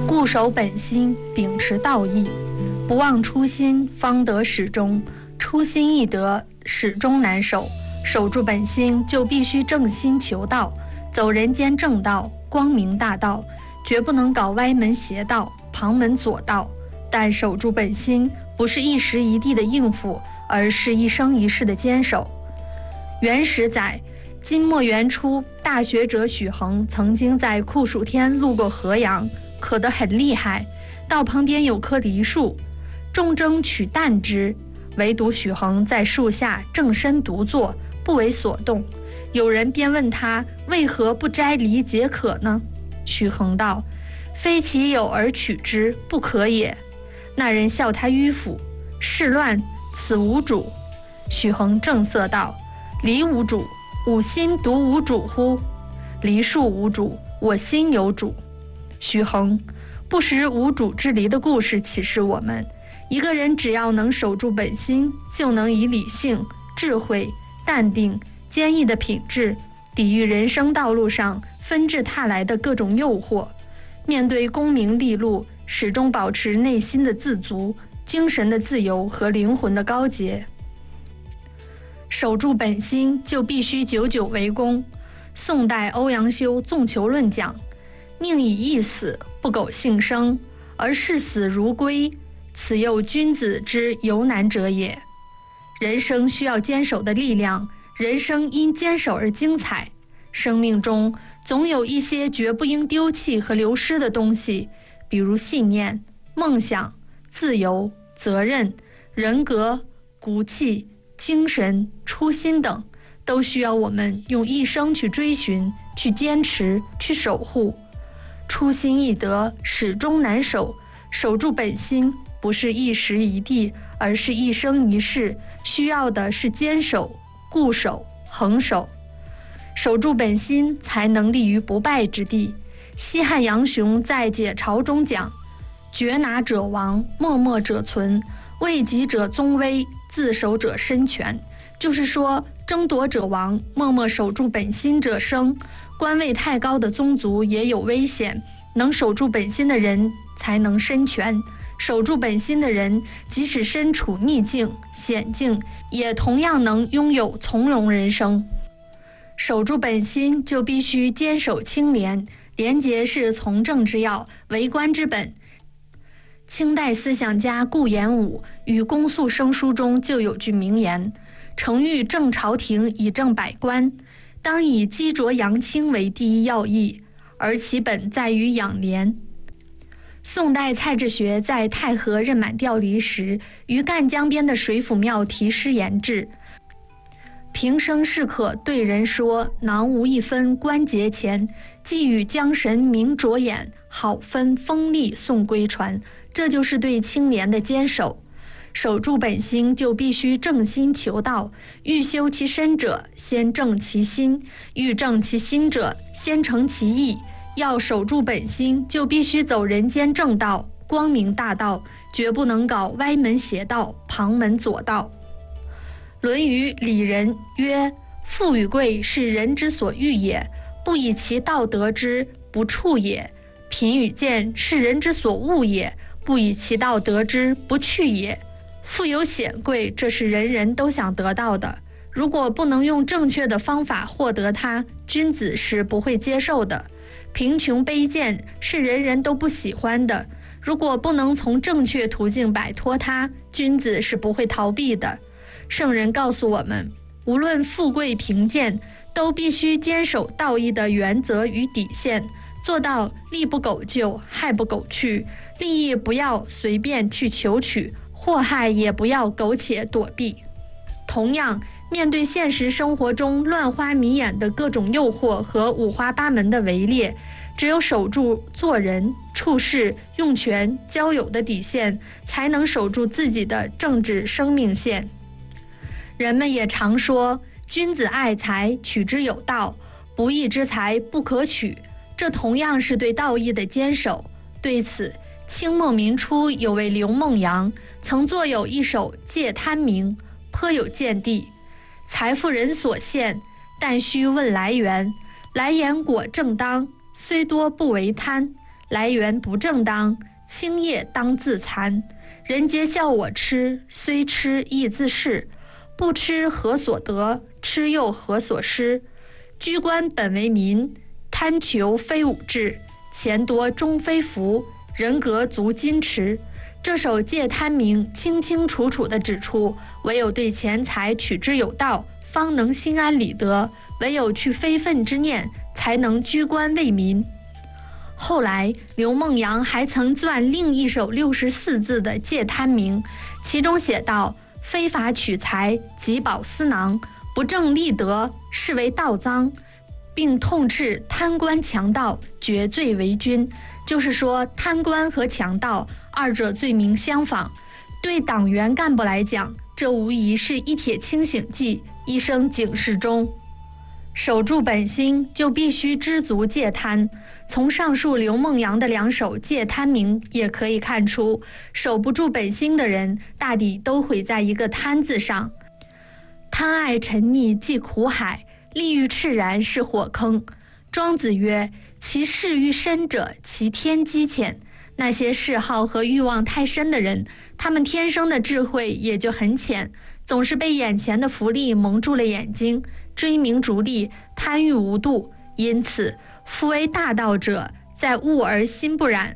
固守本心，秉持道义，不忘初心，方得始终。初心易得，始终难守。守住本心，就必须正心求道，走人间正道，光明大道，绝不能搞歪门邪道、旁门左道。但守住本心，不是一时一地的应付，而是一生一世的坚守。元史载，金末元初，大学者许衡曾经在酷暑天路过河阳，渴得很厉害，道旁边有棵梨树，众争取啖之，唯独许衡在树下正身独坐，不为所动。有人便问他为何不摘梨解渴呢？许衡道：非其有而取之，不可也。那人笑他迂腐，事乱，此无主。许衡正色道：梨无主，吾心独无主乎？梨树无主，我心有主。许衡不识无主之梨的故事启示我们，一个人只要能守住本心，就能以理性、智慧、淡定、坚毅的品质抵御人生道路上纷至沓来的各种诱惑。面对功名利禄，始终保持内心的自足、精神的自由和灵魂的高洁。守住本心，就必须久久为功。宋代欧阳修《纵囚论》讲：宁以义死，不苟幸生，而视死如归，此又君子之尤难者也。人生需要坚守的力量，人生因坚守而精彩。生命中总有一些绝不应丢弃和流失的东西，比如信念、梦想、自由、责任、人格、骨气、精神、初心等，都需要我们用一生去追寻、去坚持、去守护。初心易得，始终难守。守住本心，不是一时一地，而是一生一世，需要的是坚守、固守、恒守。守住本心，才能立于不败之地。西汉杨雄在《解嘲》中讲：决拿者亡，默默者存，位极者宗威，自守者身全。就是说，争夺者亡，默默守住本心者生。官位太高的宗族也有危险，能守住本心的人才能身全。守住本心的人，即使身处逆境、险境，也同样能拥有从容人生。守住本心，就必须坚守清廉，廉洁是从政之要，为官之本。清代思想家顾炎武与公诉生书中就有句名言：诚欲正朝廷，以正百官，当以积浊扬清为第一要义，而其本在于养廉。宋代蔡志学在太和任满调离时，于赣江边的水府庙题诗言志：平生适可对人说，囊无一分关节钱，寄与江神明着眼，好分锋利送归传。这就是对清廉的坚守。守住本心，就必须正心求道。欲修其身者，先正其心；欲正其心者，先诚其意。要守住本心，就必须走人间正道、光明大道，绝不能搞歪门邪道、旁门左道。论语里仁曰：富与贵，是人之所欲也，不以其道得之，不处也。贫与贱，是人之所恶也，不以其道得之，不去也。富有显贵，这是人人都想得到的，如果不能用正确的方法获得它，君子是不会接受的。贫穷卑贱是人人都不喜欢的，如果不能从正确途径摆脱它，君子是不会逃避的。圣人告诉我们，无论富贵贫贱，都必须坚守道义的原则与底线，做到利不苟就，害不苟去，利益不要随便去求取，祸害也不要苟且躲避。同样，面对现实生活中乱花迷眼的各种诱惑和五花八门的围猎，只有守住做人、处事、用权、交友的底线，才能守住自己的政治生命线。人们也常说，君子爱财，取之有道，不义之财不可取，这同样是对道义的坚守。对此，清末民初有位刘梦阳曾作有一首《戒贪名》，颇有见地。财富人所献，但须问来源，来言果正当，虽多不为贪。 来源不正当，清业当自惭。人皆笑我痴，虽痴亦自是。不吃何所得？吃又何所失？居官本为民，贪求非吾志。钱多终非福，人格足矜持。这首戒贪名清清楚楚地指出，唯有对钱财取之有道，方能心安理得；唯有去非分之念，才能居官为民。后来刘梦阳还曾撰另一首64字的戒贪名，其中写道：非法取财，及宝私囊，不正立德，是为盗赃，并痛斥贪官强盗，绝罪为君。就是说，贪官和强盗二者罪名相仿，对党员干部来讲，这无疑是一帖清醒剂，一声警示钟。守住本心，就必须知足戒贪。从上述刘梦阳的2首戒贪名也可以看出，守不住本心的人，大抵都毁在一个贪字上。贪爱沉溺即苦海，利欲炽然是火坑。庄子曰：其事欲深者，其天机浅。那些嗜好和欲望太深的人，他们天生的智慧也就很浅，总是被眼前的福利蒙住了眼睛，追名逐利，贪欲无度。因此夫为大道者，在物而心不染，